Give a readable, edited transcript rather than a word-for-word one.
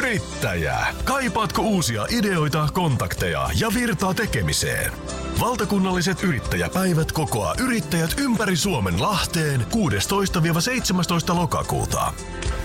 Yrittäjä! Kaipaatko uusia ideoita, kontakteja ja virtaa tekemiseen? Valtakunnalliset yrittäjäpäivät kokoaa yrittäjät ympäri Suomen Lahteen 16-17 lokakuuta.